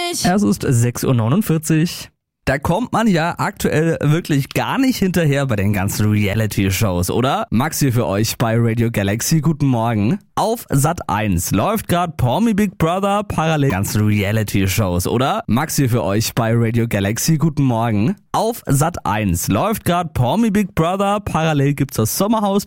nicht. Es ist 6:49 Uhr. Da kommt man ja aktuell wirklich gar nicht hinterher bei den ganzen Reality-Shows, oder? Max hier für euch bei Radio Galaxy. Guten Morgen. Auf Sat.1 läuft gerade Promi Big Brother parallel ganzen Reality-Shows, oder? Max hier für euch bei Radio Galaxy. Guten Morgen. Auf Sat.1 läuft gerade Promi Big Brother parallel gibt's das Sommerhaus